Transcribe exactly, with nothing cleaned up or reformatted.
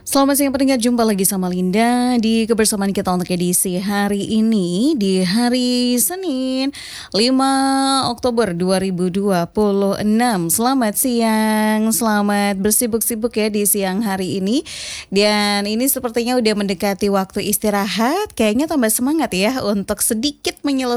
Selamat siang pendengar, jumpa lagi sama Linda di kebersamaan kita untuk edisi hari ini di hari Senin lima Oktober dua ribu dua puluh enam. Selamat siang, selamat bersibuk-sibuk ya di siang hari ini. Dan ini sepertinya udah mendekati waktu istirahat, kayaknya tambah semangat ya untuk sedikit menyelesaikan